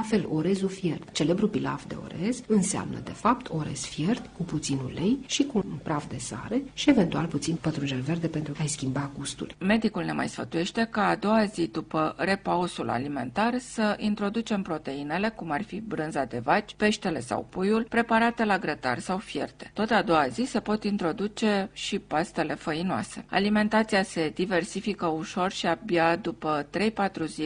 fel, orezul fiert. Celebrul pilaf de orez înseamnă, de fapt, orez fiert cu puțin ulei și cu un praf de sare și eventual puțin pătrunjel verde pentru a-i schimba gustul. Medicul ne mai sfătuiește ca a doua zi după repausul alimentar să introducem proteinele, cum ar fi brânza de vaci, peștele sau puiul, preparate la grătar sau fierte. Tot a doua zi se pot introduce și pastele făinoase. Alimentația se diversifică ușor și abia după 3-4 zile